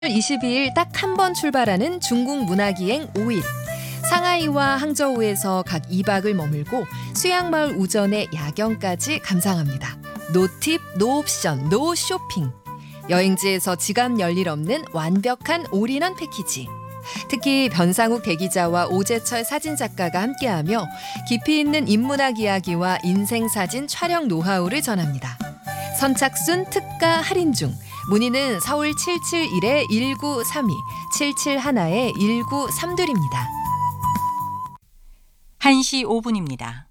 22일 딱 한 번 출발하는 중국 문화기행 5일. 상하이와 항저우에서 각 2박을 머물고 수양마을 우전의 야경까지 감상합니다. 노팁, 노옵션, 노쇼핑. 여행지에서 지갑 열일 없는 완벽한 올인원 패키지. 특히 변상욱 대기자와 오재철 사진작가가 함께하며 깊이 있는 인문학 이야기와 인생사진 촬영 노하우를 전합니다. 선착순 특가 할인 중. 문의는 서울 771-1932, 771-1932입니다. 1시 5분입니다.